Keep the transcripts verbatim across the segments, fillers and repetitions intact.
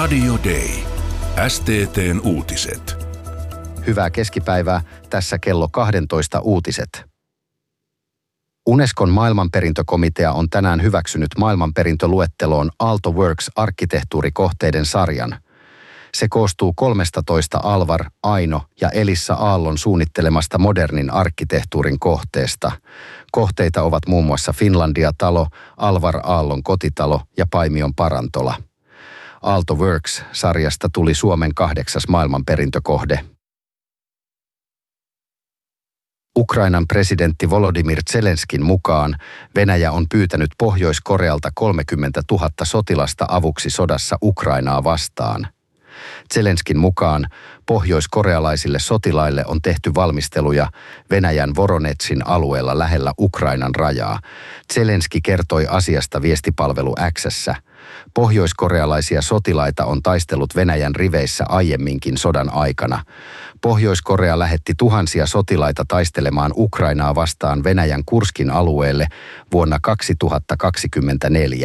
Radio Day. S T T:n uutiset. Hyvää keskipäivää, tässä kello kaksitoista uutiset. Unescon maailmanperintökomitea on tänään hyväksynyt maailmanperintöluetteloon Aalto Works-arkkitehtuurikohteiden sarjan. Se koostuu kolmestatoista Alvar, Aino ja Elissa Aallon suunnittelemasta modernin arkkitehtuurin kohteesta. Kohteita ovat muun muassa Finlandia-talo, Alvar Aallon kotitalo ja Paimion parantola. Aalto Works-sarjasta tuli Suomen kahdeksas maailmanperintökohde. Ukrainan presidentti Volodymyr Zelenskin mukaan Venäjä on pyytänyt Pohjois-Korealta kolmekymmentätuhatta sotilasta avuksi sodassa Ukrainaa vastaan. Zelenskin mukaan pohjoiskorealaisille sotilaille on tehty valmisteluja Venäjän Voronezhin alueella lähellä Ukrainan rajaa. Zelenski kertoi asiasta viestipalvelu X:ssä. Pohjoiskorealaisia sotilaita on taistellut Venäjän riveissä aiemminkin sodan aikana. Pohjois-Korea lähetti tuhansia sotilaita taistelemaan Ukrainaa vastaan Venäjän Kurskin alueelle vuonna kaksituhattakaksikymmentäneljä.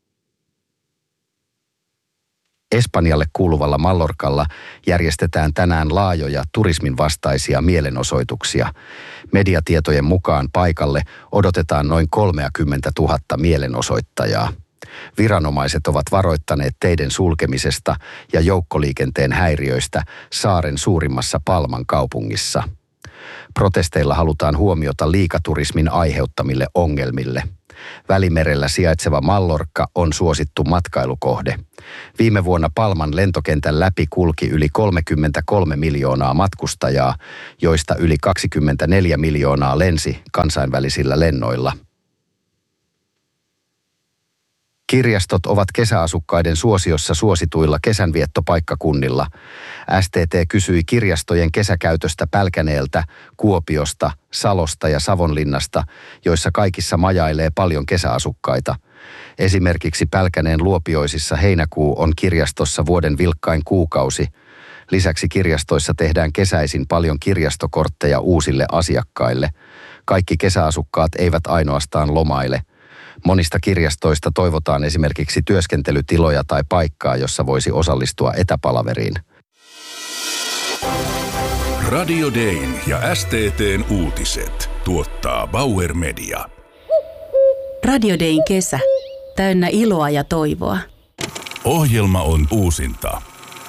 Espanjalle kuuluvalla Mallorcalla järjestetään tänään laajoja turismin vastaisia mielenosoituksia. Mediatietojen mukaan paikalle odotetaan noin kolmekymmentätuhatta mielenosoittajaa. Viranomaiset ovat varoittaneet teiden sulkemisesta ja joukkoliikenteen häiriöistä saaren suurimmassa Palman kaupungissa. Protesteilla halutaan huomiota liikaturismin aiheuttamille ongelmille. Välimerellä sijaitseva Mallorca on suosittu matkailukohde. Viime vuonna Palman lentokentän läpi kulki yli kolmekymmentäkolme miljoonaa matkustajaa, joista yli kaksikymmentäneljä miljoonaa lensi kansainvälisillä lennoilla. Kirjastot ovat kesäasukkaiden suosiossa suosituilla kesänviettopaikkakunnilla. S T T kysyi kirjastojen kesäkäytöstä Pälkäneeltä, Kuopiosta, Salosta ja Savonlinnasta, joissa kaikissa majailee paljon kesäasukkaita. Esimerkiksi Pälkäneen Luopioisissa heinäkuu on kirjastossa vuoden vilkkain kuukausi. Lisäksi kirjastoissa tehdään kesäisin paljon kirjastokortteja uusille asiakkaille. Kaikki kesäasukkaat eivät ainoastaan lomaile. Monista kirjastoista toivotaan esimerkiksi työskentelytiloja tai paikkaa, jossa voisi osallistua etäpalaveriin. Radio Dayn ja S T T:n uutiset tuottaa Bauer Media. Radio Dayn kesä. Täynnä iloa ja toivoa. Ohjelma on uusinta.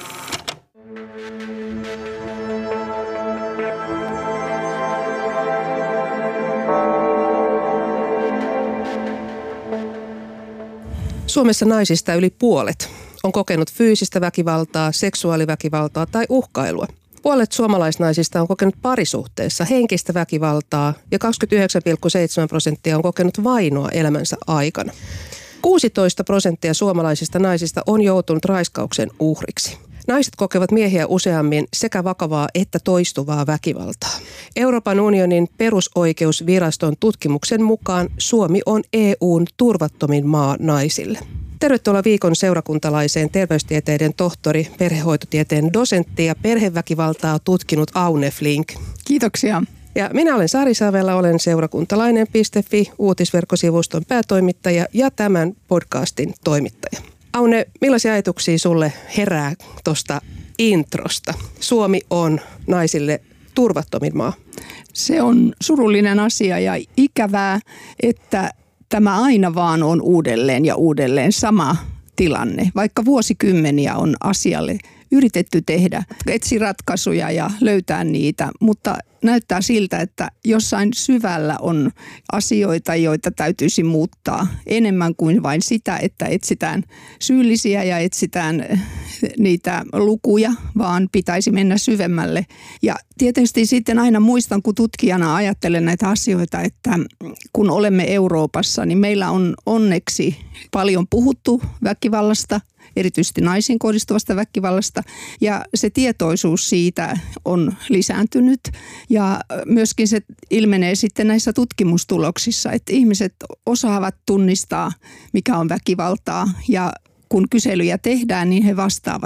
Suomessa naisista yli puolet on kokenut fyysistä väkivaltaa, seksuaaliväkivaltaa tai uhkailua. Puolet suomalaisnaisista on kokenut parisuhteessa henkistä väkivaltaa ja kaksikymmentäyhdeksän pilkku seitsemän prosenttia on kokenut vainoa elämänsä aikana. kuusitoista prosenttia suomalaisista naisista on joutunut raiskauksen uhriksi. Naiset kokevat miehiä useammin sekä vakavaa että toistuvaa väkivaltaa. Euroopan unionin perusoikeusviraston tutkimuksen mukaan Suomi on E U:n turvattomin maa naisille. Tervetuloa viikon seurakuntalaiseen terveystieteiden tohtori, perhehoitotieteen dosentti ja perheväkivaltaa tutkinut Aune Flink. Kiitoksia. Ja minä olen Sari Savela, olen seurakuntalainen piste fi uutisverkkosivuston päätoimittaja ja tämän podcastin toimittaja. Aune, millaisia ajatuksia sulle herää tuosta introsta? Suomi on naisille turvattomin maa. Se on surullinen asia ja ikävää, että tämä aina vaan on uudelleen ja uudelleen sama tilanne. Vaikka vuosikymmeniä on asialle yritetty tehdä, etsi ratkaisuja ja löytää niitä, mutta näyttää siltä, että jossain syvällä on asioita, joita täytyisi muuttaa enemmän kuin vain sitä, että etsitään syyllisiä ja etsitään niitä lukuja, vaan pitäisi mennä syvemmälle. Ja tietysti sitten aina muistan, kun tutkijana ajattelen näitä asioita, että kun olemme Euroopassa, niin meillä on onneksi paljon puhuttu väkivallasta, erityisesti naisiin kohdistuvasta väkivallasta, ja se tietoisuus siitä on lisääntynyt. Ja myöskin se ilmenee sitten näissä tutkimustuloksissa, että ihmiset osaavat tunnistaa, mikä on väkivaltaa, ja kun kyselyjä tehdään, niin he vastaavat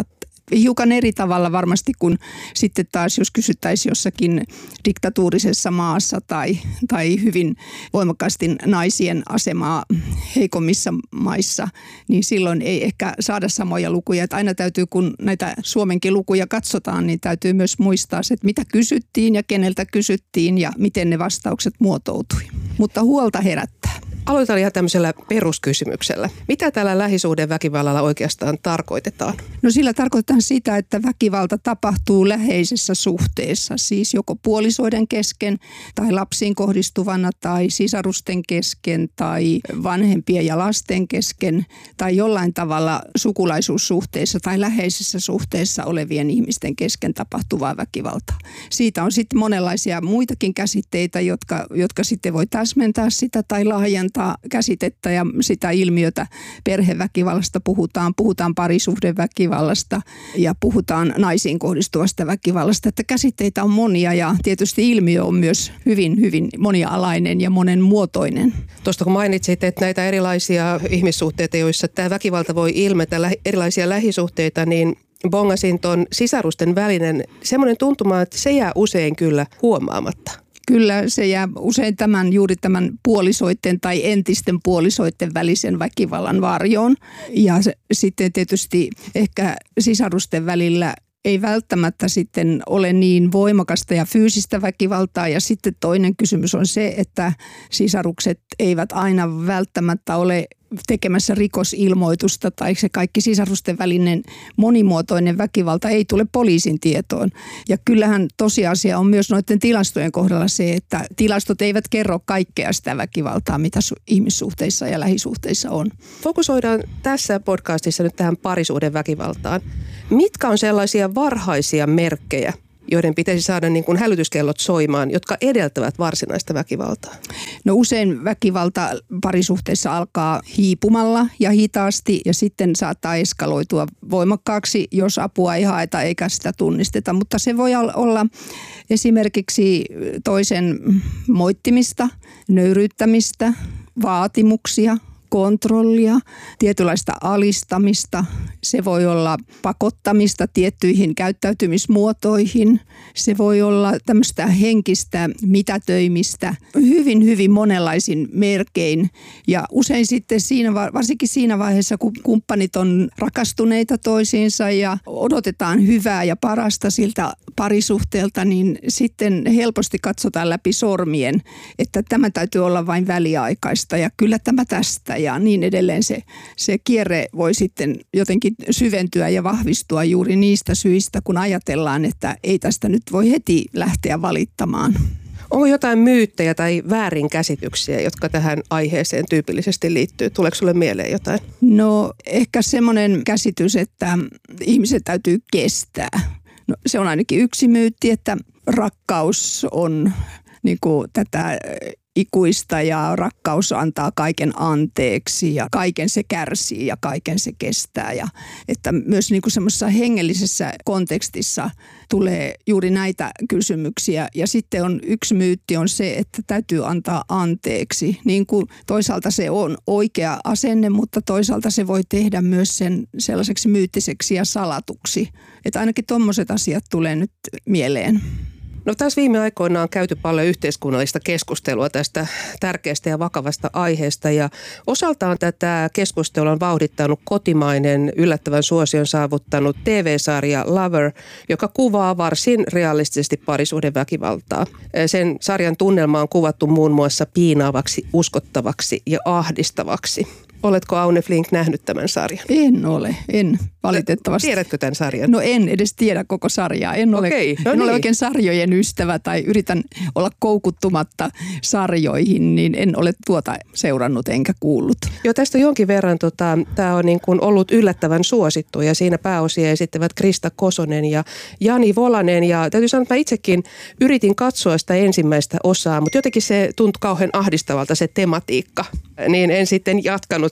hiukan eri tavalla varmasti kuin sitten taas, jos kysyttäisiin jossakin diktatuurisessa maassa tai, tai hyvin voimakkaasti naisien asemaa heikommissa maissa, niin silloin ei ehkä saada samoja lukuja. Että aina täytyy, kun näitä Suomenkin lukuja katsotaan, niin täytyy myös muistaa se, että mitä kysyttiin ja keneltä kysyttiin ja miten ne vastaukset muotoutui. Mutta huolta herättää. Aloitetaan ihan tämmöisellä peruskysymyksellä. Mitä tällä lähisuhdeväkivallalla oikeastaan tarkoitetaan? No sillä tarkoitetaan sitä, että väkivalta tapahtuu läheisessä suhteessa, siis joko puolisoiden kesken tai lapsiin kohdistuvana tai sisarusten kesken tai vanhempien ja lasten kesken tai jollain tavalla sukulaisuussuhteessa tai läheisessä suhteessa olevien ihmisten kesken tapahtuvaa väkivaltaa. Siitä on sitten monenlaisia muitakin käsitteitä, jotka, jotka sitten voi täsmentää sitä tai laajentaa käsitettä ja sitä ilmiötä. Perheväkivallasta puhutaan, puhutaan parisuhdeväkivallasta ja puhutaan naisiin kohdistuvasta väkivallasta. Että käsitteitä on monia ja tietysti ilmiö on myös hyvin, hyvin monialainen ja monenmuotoinen. Tuosta kun mainitsit, että näitä erilaisia ihmissuhteita, joissa tämä väkivalta voi ilmetä, erilaisia lähisuhteita, niin bongasin ton sisarusten välinen semmoinen tuntuma, että se jää usein kyllä huomaamatta. Kyllä se jää usein tämän, juuri tämän puolisoiden tai entisten puolisoiden välisen väkivallan varjoon. Ja se, sitten tietysti ehkä sisarusten välillä ei välttämättä sitten ole niin voimakasta ja fyysistä väkivaltaa. Ja sitten toinen kysymys on se, että sisarukset eivät aina välttämättä ole tekemässä rikosilmoitusta tai se kaikki sisarusten välinen monimuotoinen väkivalta ei tule poliisin tietoon. Ja kyllähän tosiasia on myös noiden tilastojen kohdalla se, että tilastot eivät kerro kaikkea sitä väkivaltaa, mitä ihmissuhteissa ja lähisuhteissa on. Fokusoidaan tässä podcastissa nyt tähän parisuhden väkivaltaan. Mitkä on sellaisia varhaisia merkkejä, joiden pitäisi saada niin kuin hälytyskellot soimaan, jotka edeltävät varsinaista väkivaltaa? No usein väkivalta parisuhteessa alkaa hiipumalla ja hitaasti ja sitten saattaa eskaloitua voimakkaaksi, jos apua ei haeta eikä sitä tunnisteta. Mutta se voi olla esimerkiksi toisen moittimista, nöyryyttämistä, vaatimuksia, kontrollia, tietynlaista alistamista. Se voi olla pakottamista tiettyihin käyttäytymismuotoihin. Se voi olla tämmöistä henkistä mitätöimistä hyvin, hyvin monenlaisin merkein. Ja usein sitten siinä, varsinkin siinä vaiheessa, kun kumppanit on rakastuneita toisiinsa ja odotetaan hyvää ja parasta siltä parisuhteelta, niin sitten helposti katsotaan läpi sormien, että tämä täytyy olla vain väliaikaista ja kyllä tämä tästä ja niin edelleen. Se, se kierre voi sitten jotenkin syventyä ja vahvistua juuri niistä syistä, kun ajatellaan, että ei tästä nyt voi heti lähteä valittamaan. Onko jotain myyttejä tai väärinkäsityksiä, jotka tähän aiheeseen tyypillisesti liittyy? Tuleeko sulle mieleen jotain? No ehkä semmoinen käsitys, että ihmiset täytyy kestää. No, se on ainakin yksi myytti, että rakkaus on niin kuin tätä ikuista ja rakkaus antaa kaiken anteeksi ja kaiken se kärsii ja kaiken se kestää. Ja että myös niin kuin semmoisessa hengellisessä kontekstissa tulee juuri näitä kysymyksiä. Ja sitten on yksi myytti on se, että täytyy antaa anteeksi. Niin kuin toisaalta se on oikea asenne, mutta toisaalta se voi tehdä myös sen sellaiseksi myyttiseksi ja salatuksi. Että ainakin tommoset asiat tulee nyt mieleen. No tässä viime aikoina on käyty paljon yhteiskunnallista keskustelua tästä tärkeästä ja vakavasta aiheesta ja osaltaan tätä keskustelua on vauhdittanut kotimainen yllättävän suosion saavuttanut T V-sarja Lover, joka kuvaa varsin realistisesti parisuhdeväkivaltaa. Sen sarjan tunnelma on kuvattu muun muassa piinaavaksi, uskottavaksi ja ahdistavaksi. Oletko Aune Flink nähnyt tämän sarjan? En ole, en valitettavasti. Tiedätkö tämän sarjan? No en edes tiedä koko sarjaa. En, ole, Okei, no en niin. ole oikein sarjojen ystävä tai yritän olla koukuttumatta sarjoihin, niin en ole tuota seurannut enkä kuullut. Joo, tästä jonkin verran tota, tämä on niin kuin ollut yllättävän suosittu ja siinä pääosia esittävät Krista Kosonen ja Jani Volanen. Ja täytyy sanoa, että mä itsekin yritin katsoa sitä ensimmäistä osaa, mutta jotenkin se tuntui kauhean ahdistavalta se tematiikka. Niin en sitten jatkanut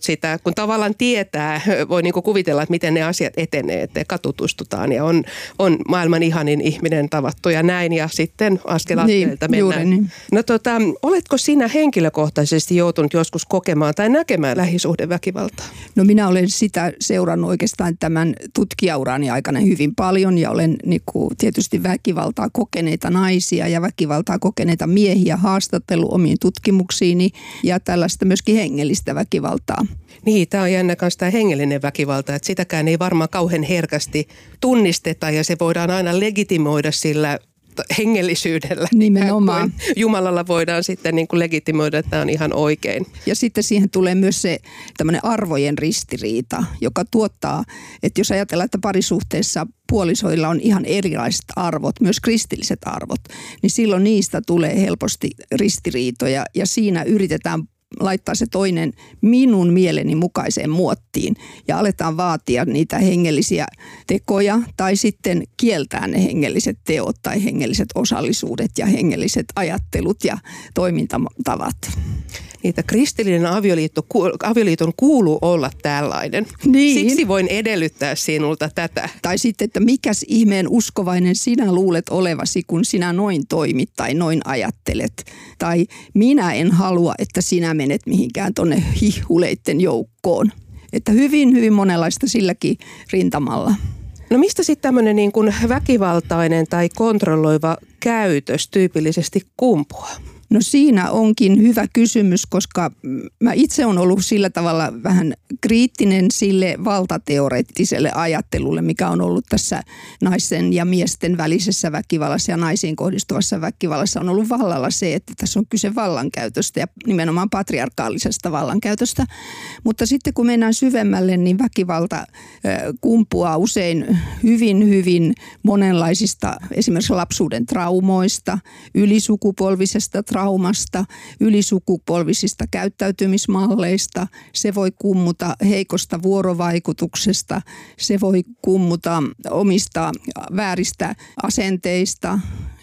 kokenut sitä, kun tavallaan tietää, voi niin kuin kuvitella, että miten ne asiat etenee, että katutustutaan ja on, on maailman ihanin ihminen tavattu ja näin ja sitten askel askeleelta niin, mennään. Niin. No tota, oletko sinä henkilökohtaisesti joutunut joskus kokemaan tai näkemään lähisuhdeväkivaltaa? No minä olen sitä seurannut oikeastaan tämän tutkijaurani aikana hyvin paljon ja olen niin kuin, tietysti väkivaltaa kokeneita naisia ja väkivaltaa kokeneita miehiä haastattellut omiin tutkimuksiini ja tällaista myöskin hengellistä väkivaltaa. Niin, tämä on jännä kanssa tämä hengellinen väkivalta, että sitäkään ei varmaan kauhean herkästi tunnisteta ja se voidaan aina legitimoida sillä hengellisyydellä. Nimenomaan. Jumalalla voidaan sitten niin kuin legitimoida, että tämä on ihan oikein. Ja sitten siihen tulee myös se tämmöinen arvojen ristiriita, joka tuottaa, että jos ajatellaan, että parisuhteessa puolisoilla on ihan erilaiset arvot, myös kristilliset arvot, niin silloin niistä tulee helposti ristiriitoja ja siinä yritetään laittaa se toinen minun mieleni mukaiseen muottiin ja aletaan vaatia niitä hengellisiä tekoja tai sitten kieltää ne hengelliset teot tai hengelliset osallisuudet ja hengelliset ajattelut ja toimintatavat. Niitä kristillinen avioliitto, avioliiton kuuluu olla tällainen. Niin. Siksi voin edellyttää sinulta tätä. Tai sitten, että mikäs ihmeen uskovainen sinä luulet olevasi, kun sinä noin toimit tai noin ajattelet. Tai minä en halua, että sinä menet mihinkään tuonne hihuleitten joukkoon. Että hyvin, hyvin monenlaista silläkin rintamalla. No mistä sitten tämmöinen niin kuin väkivaltainen tai kontrolloiva käytös tyypillisesti kumpuaa? No siinä onkin hyvä kysymys, koska mä itse olen ollut sillä tavalla vähän kriittinen sille valtateoreettiselle ajattelulle, mikä on ollut tässä naisten ja miesten välisessä väkivallassa ja naisiin kohdistuvassa väkivallassa on ollut vallalla se, että tässä on kyse vallankäytöstä ja nimenomaan patriarkaalisesta vallankäytöstä. Mutta sitten kun mennään syvemmälle, niin väkivalta kumpuaa usein hyvin, hyvin monenlaisista esimerkiksi lapsuuden traumoista, ylisukupolvisesta traumasta, traumasta, ylisukupolvisista käyttäytymismalleista, se voi kummuta heikosta vuorovaikutuksesta, se voi kummuta omista vääristä asenteista.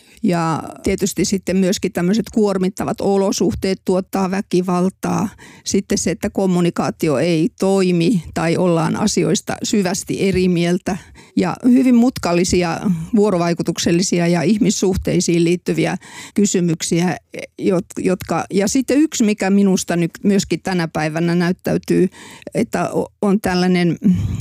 Ja tietysti sitten myöskin tämmöiset kuormittavat olosuhteet tuottaa väkivaltaa. Sitten se, että kommunikaatio ei toimi tai ollaan asioista syvästi eri mieltä. Ja hyvin mutkallisia vuorovaikutuksellisia ja ihmissuhteisiin liittyviä kysymyksiä, jotka... Ja sitten yksi, mikä minusta nyt myöskin tänä päivänä näyttäytyy, että on tällainen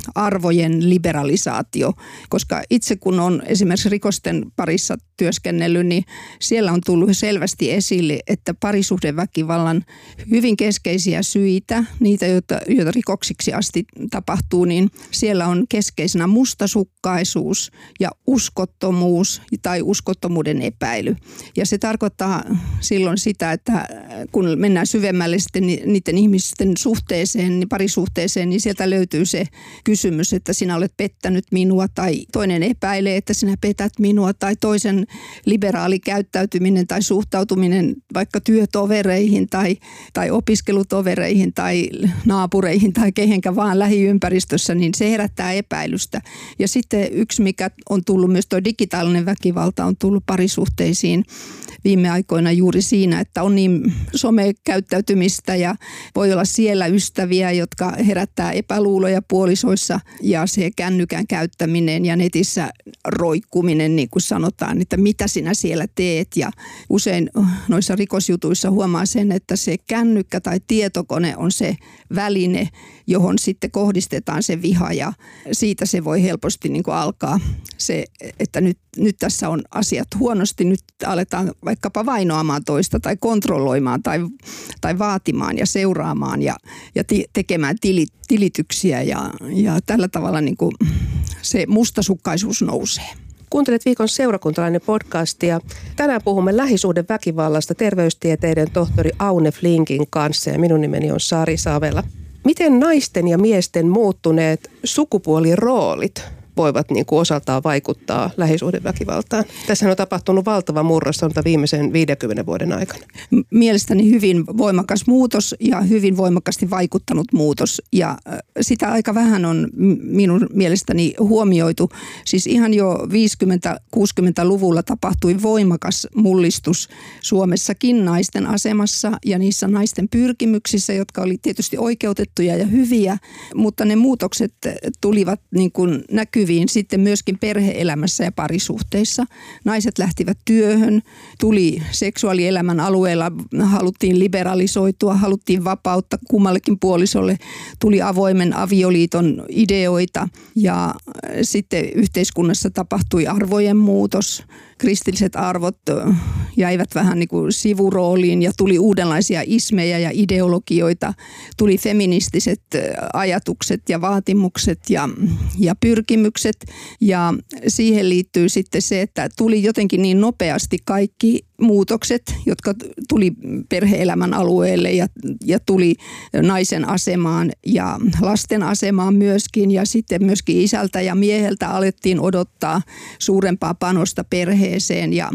arvojen liberalisaatio. Koska itse kun on esimerkiksi rikosten parissa työskennellyt, niin siellä on tullut selvästi esille, että parisuhdeväkivallan hyvin keskeisiä syitä, niitä joita, joita rikoksiksi asti tapahtuu, niin siellä on keskeisenä mustasukkaisuus ja uskottomuus tai uskottomuuden epäily. Ja se tarkoittaa silloin sitä, että kun mennään syvemmälle sitten niiden ihmisten suhteeseen, niin parisuhteeseen, niin sieltä löytyy se kysymys, että sinä olet pettänyt minua tai toinen epäilee, että sinä petät minua tai toisen liberaali käyttäytyminen tai suhtautuminen vaikka työtovereihin tai, tai opiskelutovereihin tai naapureihin tai kehenkä vaan lähiympäristössä, niin se herättää epäilystä. Ja sitten yksi, mikä on tullut myös tuo digitaalinen väkivalta, on tullut parisuhteisiin viime aikoina juuri siinä, että on niin somekäyttäytymistä ja voi olla siellä ystäviä, jotka herättää epäluuloja puolisoissa ja se kännykän käyttäminen ja netissä roikkuminen, niin kuin sanotaan, että mitä sinä siellä teet. Ja usein noissa rikosjutuissa huomaa sen, että se kännykkä tai tietokone on se väline, johon sitten kohdistetaan se viha ja siitä se voi helposti niin kuin alkaa se, että nyt, nyt tässä on asiat huonosti, nyt aletaan vaikkapa vainoamaan toista tai kontrolloimaan tai, tai vaatimaan ja seuraamaan ja, ja tekemään tili, tilityksiä ja, ja tällä tavalla niin kuin se mustasukkaisuus nousee. Kuuntelet Viikon seurakuntalainen podcastia. Tänään puhumme lähisuhdeväkivallasta terveystieteiden tohtori Aune Flinkin kanssa ja minun nimeni on Sari Savela. Miten naisten ja miesten muuttuneet sukupuoliroolit voivat niin kuin osaltaan vaikuttaa lähisuhdeväkivaltaan. Tässä on tapahtunut valtava murros viimeisen viidenkymmenen vuoden aikana. Mielestäni hyvin voimakas muutos ja hyvin voimakkaasti vaikuttanut muutos. Ja sitä aika vähän on minun mielestäni huomioitu. Siis ihan jo viisikymmentä-kuusikymmentäluvulla tapahtui voimakas mullistus Suomessakin naisten asemassa ja niissä naisten pyrkimyksissä, jotka oli tietysti oikeutettuja ja hyviä, mutta ne muutokset tulivat niin kuin näkyviin sitten myöskin perhe-elämässä ja parisuhteissa. Naiset lähtivät työhön, tuli seksuaalielämän alueella, haluttiin liberalisoitua, haluttiin vapautta kummallekin puolisolle, tuli avoimen avioliiton ideoita ja sitten yhteiskunnassa tapahtui arvojen muutos. Kristilliset arvot jäivät vähän niin kuin sivurooliin ja tuli uudenlaisia ismejä ja ideologioita. Tuli feministiset ajatukset ja vaatimukset ja, ja pyrkimykset. Ja siihen liittyy sitten se, että tuli jotenkin niin nopeasti kaikki muutokset, jotka tuli perhe-elämän alueelle ja, ja tuli naisen asemaan ja lasten asemaan myöskin. Ja sitten myöskin isältä ja mieheltä alettiin odottaa suurempaa panosta perheeseen ja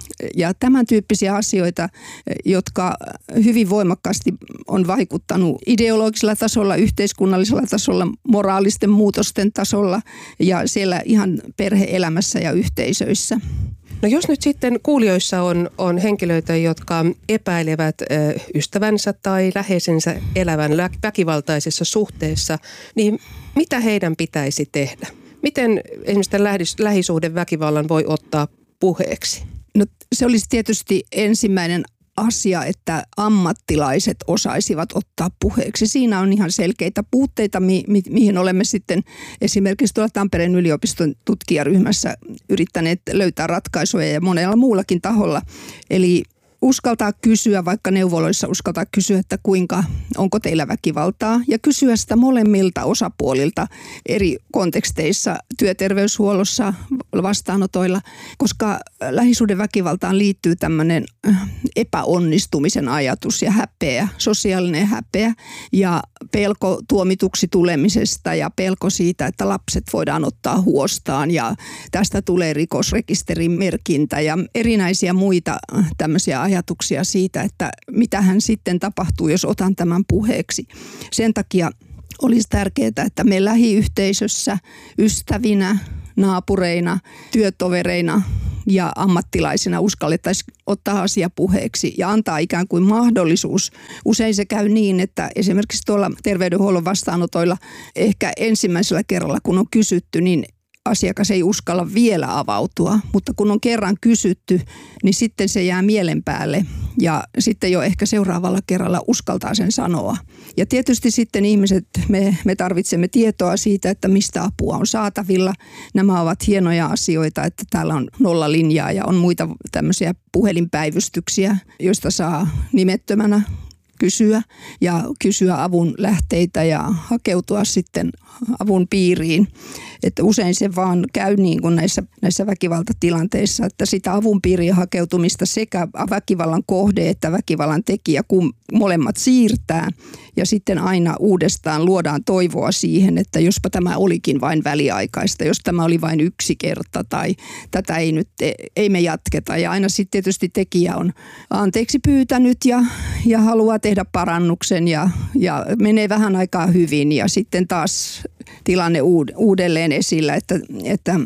Ja tämän tyyppisiä asioita, jotka hyvin voimakkaasti on vaikuttanut ideologisella tasolla, yhteiskunnallisella tasolla, moraalisten muutosten tasolla ja siellä ihan perhe-elämässä ja yhteisöissä. No jos nyt sitten kuulijoissa on, on henkilöitä, jotka epäilevät ö, ystävänsä tai läheisensä elävän väkivaltaisessa suhteessa, niin mitä heidän pitäisi tehdä? Miten esimerkiksi tämän lähisuhdeväkivallan voi ottaa puheeksi? No, se olisi tietysti ensimmäinen asia, että ammattilaiset osaisivat ottaa puheeksi. Siinä on ihan selkeitä puutteita, mi- mi- mihin olemme sitten esimerkiksi tuolla Tampereen yliopiston tutkijaryhmässä yrittäneet löytää ratkaisuja ja monella muullakin taholla. Eli uskaltaa kysyä, vaikka neuvoloissa uskaltaa kysyä, että kuinka, onko teillä väkivaltaa ja kysyä sitä molemmilta osapuolilta eri konteksteissa, työterveyshuollossa, vastaanotoilla, koska lähisuhdeväkivaltaan liittyy tämmöinen epäonnistumisen ajatus ja häpeä, sosiaalinen häpeä ja pelko tuomituksi tulemisesta ja pelko siitä, että lapset voidaan ottaa huostaan ja tästä tulee rikosrekisterin merkintä ja erinäisiä muita tämmöisiä ajatuksia siitä, että mitä hän sitten tapahtuu, jos otan tämän puheeksi. Sen takia olisi tärkeää, että me lähiyhteisössä, ystävinä, naapureina, työtovereina ja ammattilaisina uskallettaisiin ottaa asia puheeksi ja antaa ikään kuin mahdollisuus. Usein se käy niin, että esimerkiksi tuolla terveydenhuollon vastaanotoilla ehkä ensimmäisellä kerralla, kun on kysytty, niin asiakas ei uskalla vielä avautua, mutta kun on kerran kysytty, niin sitten se jää mielen päälle ja sitten jo ehkä seuraavalla kerralla uskaltaa sen sanoa. Ja tietysti sitten ihmiset, me, me tarvitsemme tietoa siitä, että mistä apua on saatavilla. Nämä ovat hienoja asioita, että täällä on nollalinjaa ja on muita tämmöisiä puhelinpäivystyksiä, joista saa nimettömänä kysyä ja kysyä avun lähteitä ja hakeutua sitten avun piiriin. Että usein se vaan käy niin kuin näissä, näissä väkivaltatilanteissa, että sitä avun piiriin hakeutumista sekä väkivallan kohde että väkivallan tekijä, kun molemmat siirtää ja sitten aina uudestaan luodaan toivoa siihen, että jospa tämä olikin vain väliaikaista, jos tämä oli vain yksi kerta tai tätä ei nyt, ei me jatketa. Ja aina sitten tietysti tekijä on anteeksi pyytänyt ja, ja haluaa tehdä parannuksen ja, ja menee vähän aikaa hyvin ja sitten taas tilanne uudelleen esillä, että, että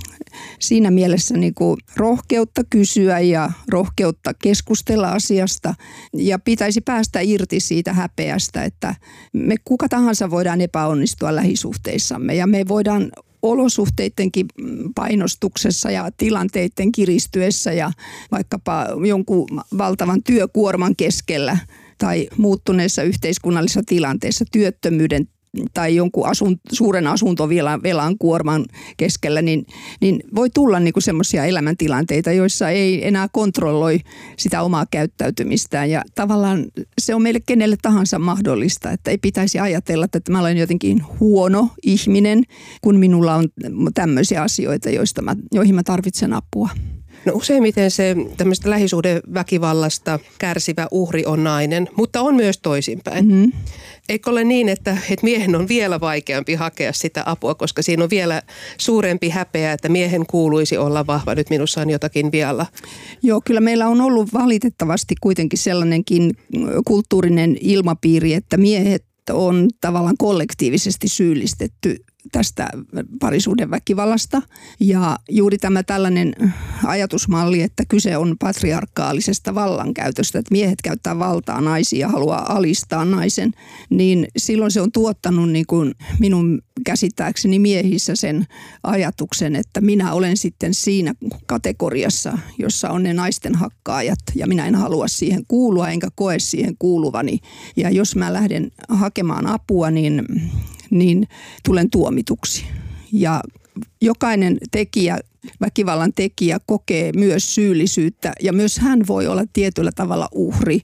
siinä mielessä niin kuin rohkeutta kysyä ja rohkeutta keskustella asiasta ja pitäisi päästä irti siitä häpeästä, että me kuka tahansa voidaan epäonnistua lähisuhteissamme ja me voidaan olosuhteidenkin painostuksessa ja tilanteiden kiristyessä ja vaikkapa jonkun valtavan työkuorman keskellä tai muuttuneessa yhteiskunnallisessa tilanteessa, työttömyyden tai jonkun asun, suuren asuntovelan kuorman keskellä, niin, niin voi tulla niinku semmoisia elämäntilanteita, joissa ei enää kontrolloi sitä omaa käyttäytymistään. Ja tavallaan se on meille kenelle tahansa mahdollista, että ei pitäisi ajatella, että mä olen jotenkin huono ihminen, kun minulla on tämmöisiä asioita, joista mä, joihin mä tarvitsen apua. No useimmiten se tämmöistä lähisuhdeväkivallasta kärsivä uhri on nainen, mutta on myös toisinpäin. Mm-hmm. Eikö ole niin, että, että miehen on vielä vaikeampi hakea sitä apua, koska siinä on vielä suurempi häpeä, että miehen kuuluisi olla vahva, nyt minussa on jotakin vialla? Joo, kyllä meillä on ollut valitettavasti kuitenkin sellainenkin kulttuurinen ilmapiiri, että miehet on tavallaan kollektiivisesti syyllistetty tästä parisuhdeväkivallasta. Ja juuri tämä tällainen ajatusmalli, että kyse on patriarkaalisesta vallankäytöstä, että miehet käyttää valtaa naisia ja haluaa alistaa naisen, niin silloin se on tuottanut niin kuin minun käsittääkseni miehissä sen ajatuksen, että minä olen sitten siinä kategoriassa, jossa on ne naisten hakkaajat ja minä en halua siihen kuulua enkä koe siihen kuuluvani. Ja jos mä lähden hakemaan apua, niin niin tulen tuomituksi. Ja jokainen tekijä, väkivallan tekijä kokee myös syyllisyyttä ja myös hän voi olla tietyllä tavalla uhri,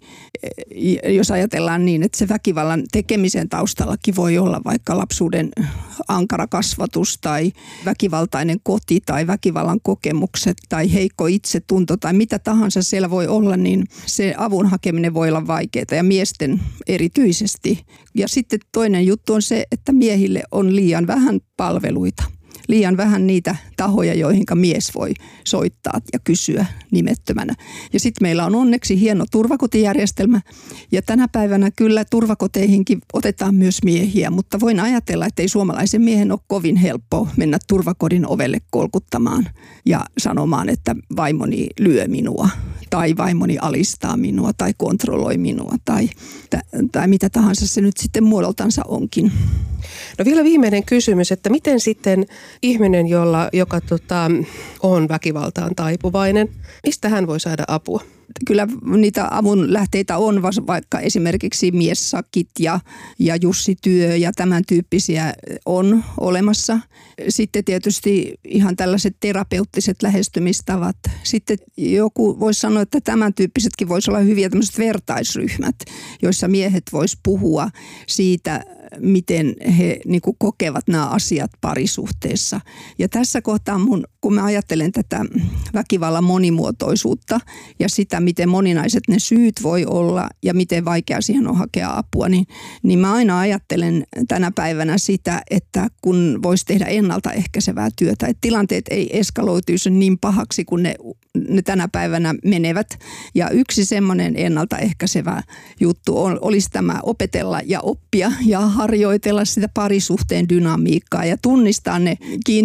jos ajatellaan niin, että se väkivallan tekemisen taustallakin voi olla vaikka lapsuuden ankara kasvatus tai väkivaltainen koti tai väkivallan kokemukset tai heikko itsetunto tai mitä tahansa siellä voi olla, niin se avun hakeminen voi olla vaikeaa ja miesten erityisesti. Ja sitten toinen juttu on se, että miehille on liian vähän palveluita. Liian vähän niitä tahoja, joihin mies voi soittaa ja kysyä nimettömänä. Ja sitten meillä on onneksi hieno turvakotijärjestelmä. Ja tänä päivänä kyllä turvakoteihinkin otetaan myös miehiä, mutta voin ajatella, että ei suomalaisen miehen ole kovin helppo mennä turvakodin ovelle kolkuttamaan ja sanomaan, että vaimoni lyö minua tai vaimoni alistaa minua tai kontrolloi minua tai, tai mitä tahansa se nyt sitten muodoltansa onkin. No vielä viimeinen kysymys, että miten sitten ihminen, jolla, joka tota, on väkivaltaan taipuvainen, mistä hän voi saada apua? Kyllä niitä avun lähteitä on, vaikka esimerkiksi miessakit ja, ja Jussi-työ ja tämän tyyppisiä on olemassa. Sitten tietysti ihan tällaiset terapeuttiset lähestymistavat. Sitten joku voisi sanoa, että tämän tyyppisetkin voisi olla hyviä tämmöiset vertaisryhmät, joissa miehet vois puhua siitä, miten he niin kuin kokevat nämä asiat parisuhteessa. Ja tässä kohtaa mun, kun mä ajattelen tätä väkivallan monimuotoisuutta ja sitä, miten moninaiset ne syyt voi olla ja miten vaikea siihen on hakea apua, niin, niin mä aina ajattelen tänä päivänä sitä, että kun voisi tehdä ennaltaehkäisevää työtä, että tilanteet ei eskaloituisi niin pahaksi, kun ne, ne tänä päivänä menevät. Ja yksi semmoinen ennaltaehkäisevä juttu on, olisi tämä opetella ja oppia ja harjoitella sitä parisuhteen dynamiikkaa ja tunnistaa ne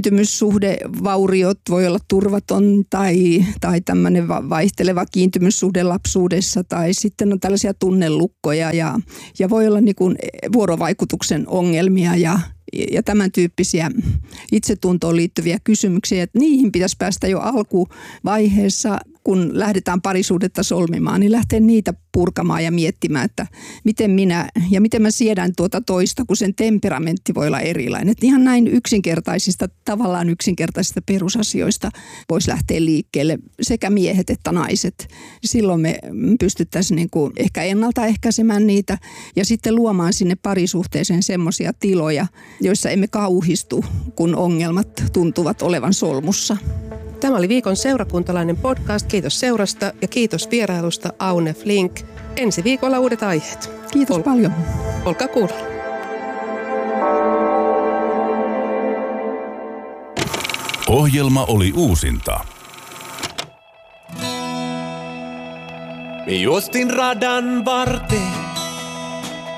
kiintymyssuhdevauriot, voi olla turvaton tai, tai tämmöinen vaihteleva kiintymyssuhde lapsuudessa tai sitten on tällaisia tunnelukkoja ja, ja voi olla niin kuin vuorovaikutuksen ongelmia ja ja tämän tyyppisiä itsetuntoon liittyviä kysymyksiä, että niihin pitäisi päästä jo alkuvaiheessa, kun lähdetään parisuhdetta solmimaan, niin lähtee niitä purkamaan ja miettimään, että miten minä ja miten mä siedän tuota toista, kun sen temperamentti voi olla erilainen. Että ihan näin yksinkertaisista, tavallaan yksinkertaisista perusasioista voisi lähteä liikkeelle sekä miehet että naiset. Silloin me pystyttäisiin niin kuin ehkä ennaltaehkäisemään niitä ja sitten luomaan sinne parisuhteeseen semmoisia tiloja, joissa emme kauhistu, kun ongelmat tuntuvat olevan solmussa. Tämä oli viikon seurakuntalainen podcast. Kiitos seurasta ja kiitos vierailusta Aune Flink. Ensi viikolla uudet aiheet. Kiitos Ol- paljon. Olkaa kuulolla. Ohjelma oli uusinta. Me juostin radan varteen.